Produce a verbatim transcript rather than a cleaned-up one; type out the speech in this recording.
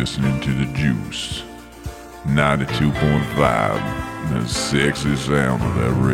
listening to The Juice ninety-two point five, the sexy sound of that